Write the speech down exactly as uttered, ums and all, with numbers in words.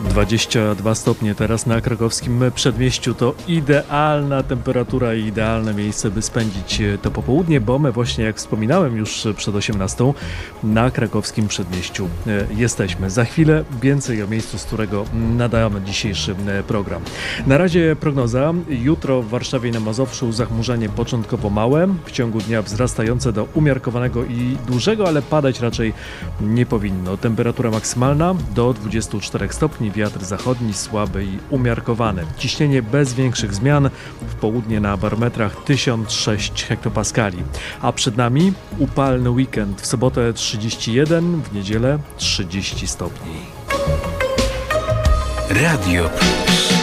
dwadzieścia dwa stopnie teraz na krakowskim przedmieściu. To idealna temperatura i idealne miejsce, by spędzić to popołudnie, bo my właśnie, jak wspominałem już przed osiemnastą, na krakowskim przedmieściu jesteśmy. Za chwilę więcej o miejscu, z którego nadajemy dzisiejszy program. Na razie prognoza. Jutro w Warszawie i na Mazowszu zachmurzenie początkowo małe, w ciągu dnia wzrastające do umiarkowanego i dużego, ale padać raczej nie powinno. Temperatura maksymalna do dwudziestu czterech stopni, wiatr zachodni słaby i umiarkowany. Ciśnienie bez większych zmian, w południe na barometrach tysiąc sześć hektopaskali. A przed nami upalny weekend. W sobotę trzydzieści jeden, w niedzielę trzydzieści stopni. Radio